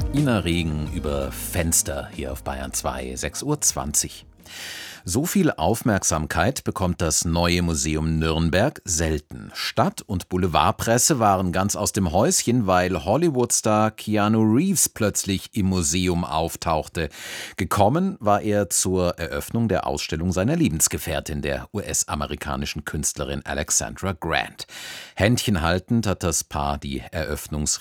Ina Regen über Fenster hier auf Bayern 2, 6:20 Uhr. So viel Aufmerksamkeit bekommt das Neue Museum Nürnberg selten. Stadt- und Boulevardpresse waren ganz aus dem Häuschen, weil Hollywood-Star Keanu Reeves plötzlich im Museum auftauchte. Gekommen war er zur Eröffnung der Ausstellung seiner Lebensgefährtin, der US-amerikanischen Künstlerin Alexandra Grant. Händchen haltend hat das Paar die Eröffnungsrede